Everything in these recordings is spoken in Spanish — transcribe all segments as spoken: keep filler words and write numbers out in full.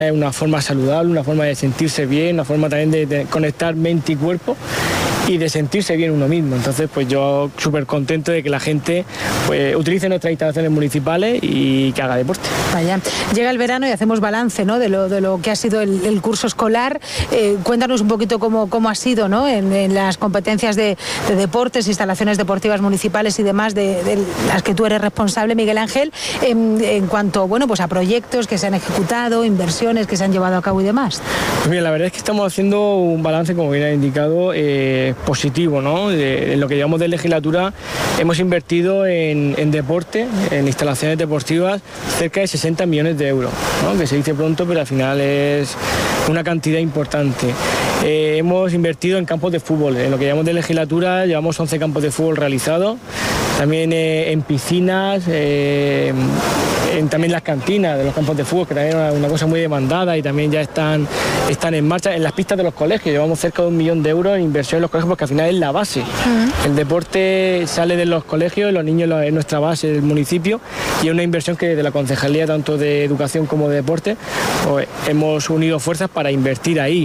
Es una forma saludable, una forma de sentirse bien, una forma también de, de conectar mente y cuerpo y de sentirse bien uno mismo. Entonces, pues yo súper contento de que la gente pues utilice nuestras instalaciones municipales y que haga deporte. Vaya, llega el verano y hacemos balance, ¿no?, de lo, de lo que ha sido el, el curso escolar. Eh, cuéntanos un poquito cómo, cómo ha sido, ¿no?, en, en las competencias de, de deportes, instalaciones deportivas municipales y demás de, de las que tú eres responsable, Miguel Ángel, en, en cuanto, bueno, pues a proyectos que se han ejecutado, inversiones que se han llevado a cabo y demás. Pues bien, la verdad es que estamos haciendo un balance, como bien ha indicado, eh, positivo, ¿no? De, en lo que llevamos de legislatura hemos invertido en, en deporte, en instalaciones deportivas, cerca de sesenta millones de euros, ¿no?, que se dice pronto, pero al final es una cantidad importante. Eh, hemos invertido en campos de fútbol, en lo que llevamos de legislatura llevamos once campos de fútbol realizados, también eh, en piscinas, eh, en también las cantinas de los campos de fútbol, que también es una cosa muy demandada y también ya están, están en marcha. En las pistas de los colegios llevamos cerca de un millón de euros en inversión en los colegios, porque al final es la base. Uh-huh. El deporte sale de los colegios, los niños es nuestra base del municipio y es una inversión que desde la Concejalía, tanto de Educación como de Deporte, pues, hemos unido fuerzas para invertir ahí.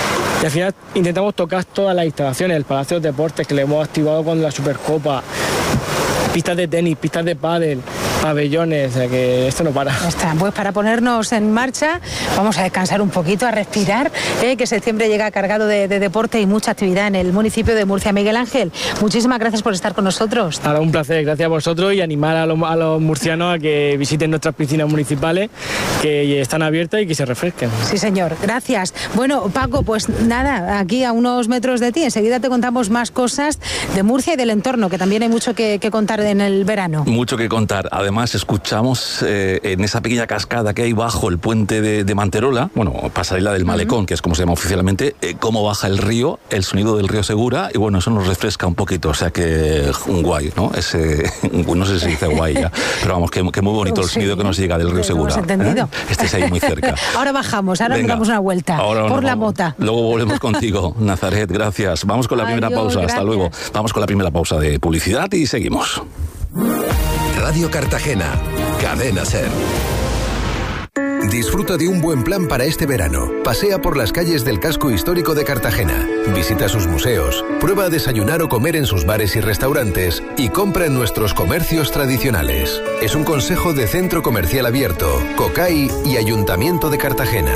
Y al final intentamos tocar todas las instalaciones, el Palacio de Deportes, que le hemos activado con la Supercopa, pistas de tenis, pistas de pádel, pabellones, o sea que esto no para. Ya está, pues para ponernos en marcha vamos a descansar un poquito, a respirar, eh, que septiembre llega cargado de, de deporte y mucha actividad en el municipio de Murcia. Miguel Ángel, muchísimas gracias por estar con nosotros. Ahora un placer, gracias a vosotros y animar a los, a los murcianos a que visiten nuestras piscinas municipales, que están abiertas y que se refresquen. Sí, señor, gracias. Bueno, Paco, pues nada, aquí a unos metros de ti, enseguida te contamos más cosas de Murcia y del entorno, que también hay mucho que, que contar en el verano. Mucho que contar. Además, escuchamos eh, en esa pequeña cascada que hay bajo el puente de, de Manterola, bueno, pasarela del Malecón, uh-huh, que es como se llama oficialmente, eh, cómo baja el río, el sonido del río Segura, y bueno, eso nos refresca un poquito, o sea que un guay, ¿no? Ese, no sé si se dice guay ya, pero vamos, que, que muy bonito el sonido que nos llega del río Segura. ¿Hemos entendido? ¿Eh? Estés ahí muy cerca. Ahora bajamos, ahora Venga, damos una vuelta ahora por la vamos. Mota. Luego volvemos contigo, Nazaret, gracias. Vamos con la Adiós, primera pausa, gracias. Hasta luego. Vamos con la primera pausa de publicidad y seguimos. Radio Cartagena, Cadena Ser. Disfruta de un buen plan para este verano. Pasea por las calles del casco histórico de Cartagena. Visita sus museos. Prueba a desayunar o comer en sus bares y restaurantes. Y compra en nuestros comercios tradicionales. Es un consejo de Centro Comercial Abierto, COCAI y Ayuntamiento de Cartagena.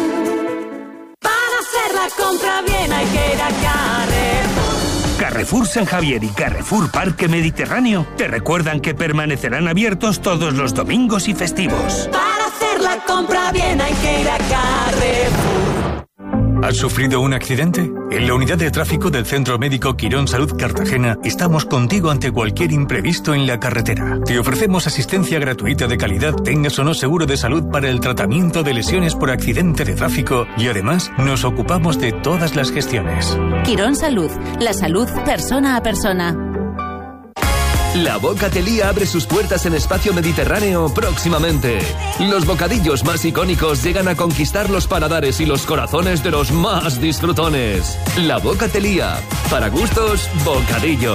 Para hacer la compra bien hay que ir a Carrefour. Carrefour San Javier y Carrefour Parque Mediterráneo te recuerdan que permanecerán abiertos todos los domingos y festivos. Para hacer la compra bien hay que ir a Carrefour. ¿Has sufrido un accidente? En la unidad de tráfico del Centro Médico Quirón Salud Cartagena estamos contigo ante cualquier imprevisto en la carretera. Te ofrecemos asistencia gratuita de calidad, tengas o no seguro de salud, para el tratamiento de lesiones por accidente de tráfico y además nos ocupamos de todas las gestiones. Quirón Salud, la salud persona a persona. La Bocatelía abre sus puertas en Espacio Mediterráneo próximamente. Los bocadillos más icónicos llegan a conquistar los paladares y los corazones de los más disfrutones. La Bocatelía, para gustos, bocadillos.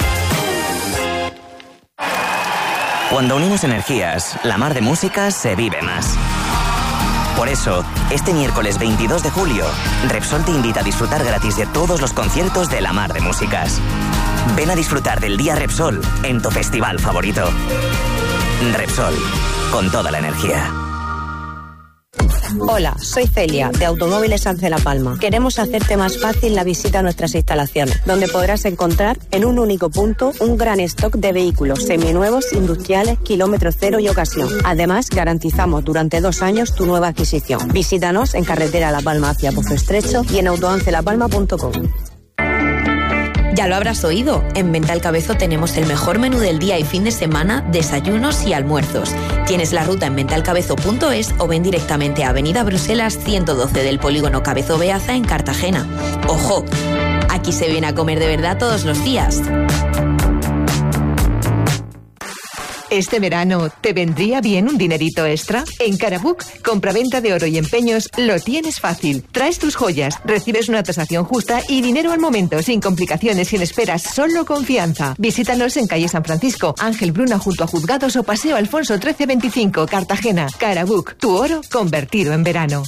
Cuando unimos energías, la mar de música se vive más. Por eso, este miércoles veintidós de julio, Repsol te invita a disfrutar gratis de todos los conciertos de la mar de músicas. Ven a disfrutar del Día Repsol en tu festival favorito. Repsol, con toda la energía. Hola, soy Celia, de Automóviles Ance La Palma. Queremos hacerte más fácil la visita a nuestras instalaciones, donde podrás encontrar en un único punto un gran stock de vehículos seminuevos, industriales, kilómetro cero y ocasión. Además, garantizamos durante dos años tu nueva adquisición. Visítanos en carretera La Palma hacia Pozo Estrecho y en autoancelapalma punto com. Ya lo habrás oído, en Venta al Cabezo tenemos el mejor menú del día y fin de semana, desayunos y almuerzos. Tienes la ruta en venta al cabezo punto es o ven directamente a Avenida Bruselas ciento doce del Polígono Cabezo Beaza en Cartagena. ¡Ojo! Aquí se viene a comer de verdad todos los días. ¿Este verano te vendría bien un dinerito extra? En Carabook, compraventa de oro y empeños, lo tienes fácil. Traes tus joyas, recibes una tasación justa y dinero al momento, sin complicaciones, sin esperas, solo confianza. Visítanos en calle San Francisco, Ángel Bruna junto a Juzgados o Paseo Alfonso trece veinticinco, Cartagena. Carabook, tu oro convertido en verano.